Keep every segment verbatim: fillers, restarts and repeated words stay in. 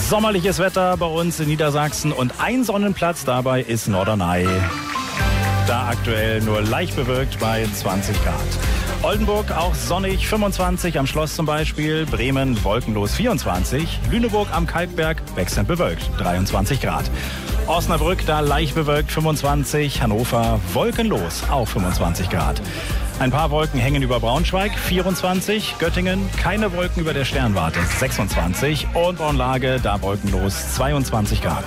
Sommerliches Wetter bei uns in Niedersachsen und ein Sonnenplatz dabei ist Norderney. Da aktuell nur leicht bewölkt bei zwanzig Grad. Oldenburg auch sonnig, fünfundzwanzig, am Schloss zum Beispiel. Bremen wolkenlos, vierundzwanzig. Lüneburg am Kalkberg wechselnd bewölkt, dreiundzwanzig Grad. Osnabrück da leicht bewölkt, fünfundzwanzig. Hannover wolkenlos, auch fünfundzwanzig Grad. Ein paar Wolken hängen über Braunschweig, vierundzwanzig. Göttingen keine Wolken über der Sternwarte, sechsundzwanzig. Und Braunlage da wolkenlos, zweiundzwanzig Grad.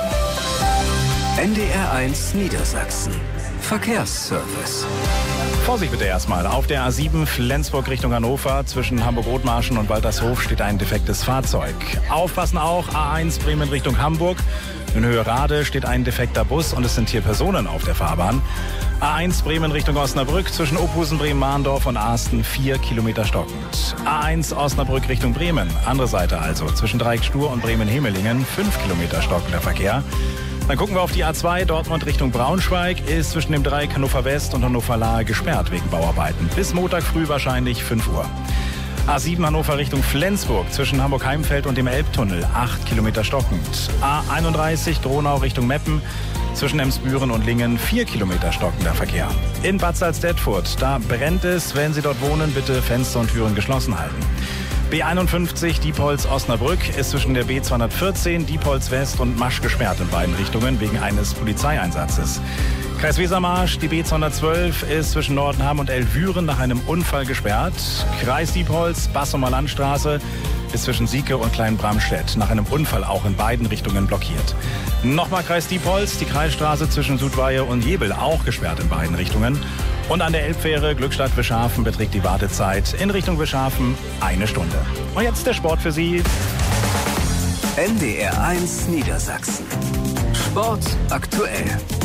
N D R eins Niedersachsen. Verkehrsservice. Vorsicht bitte erstmal. Auf der A sieben Flensburg Richtung Hannover zwischen Hamburg-Othmarschen und Waltershof steht ein defektes Fahrzeug. Aufpassen auch, A eins Bremen Richtung Hamburg. In Höhe Rade steht ein defekter Bus und es sind hier Personen auf der Fahrbahn. A eins Bremen Richtung Osnabrück zwischen Ophusen, Bremen-Mahndorf und Asten vier Kilometer stockend. A eins Osnabrück Richtung Bremen, andere Seite also, zwischen Dreieck-Stur und Bremen-Hemelingen fünf Kilometer stockender Verkehr. Dann gucken wir auf die A zwei, Dortmund Richtung Braunschweig, ist zwischen dem Dreieck Hannover West und Hannover Lahe gesperrt wegen Bauarbeiten. Bis Montag früh wahrscheinlich fünf Uhr. A sieben Hannover Richtung Flensburg zwischen Hamburg-Heimfeld und dem Elbtunnel, acht Kilometer stockend. A einunddreißig Gronau Richtung Meppen zwischen Emsbüren und Lingen, vier Kilometer stockender Verkehr. In Bad Salzdetfurt, da brennt es, wenn Sie dort wohnen, bitte Fenster und Türen geschlossen halten. B einundfünfzig Diepholz-Osnabrück ist zwischen der B zweihundertvierzehn, Diepholz West und Masch gesperrt in beiden Richtungen wegen eines Polizeieinsatzes. Kreis Wesermarsch, die B zweihundertzwölf ist zwischen Nordenham und Elvüren nach einem Unfall gesperrt. Kreis Diepholz, Bassumer Landstraße ist zwischen Sieke und Kleinbramstedt nach einem Unfall auch in beiden Richtungen blockiert. Nochmal Kreis Diepholz, die Kreisstraße zwischen Südweihe und Jebel auch gesperrt in beiden Richtungen. Und an der Elbfähre Glückstadt-Wischhafen beträgt die Wartezeit in Richtung Wischhafen eine Stunde. Und jetzt der Sport für Sie. N D R eins Niedersachsen. Sport aktuell.